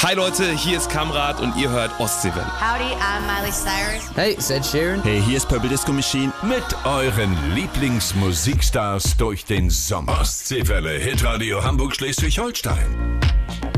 Hi Leute, hier ist Kamrat und ihr hört Ostseewelle. Howdy, I'm Miley Cyrus. Hey, it's Ed Sheeran. Hey, hier ist Purple Disco Machine. Mit euren Lieblingsmusikstars durch den Sommer. Ostseewelle, Hitradio Hamburg-Schleswig-Holstein.